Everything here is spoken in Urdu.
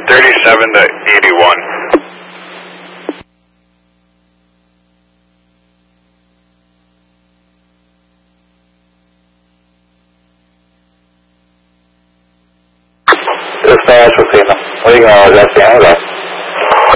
37 to 81. Dispatch, we'll see them. What are you going to let that down?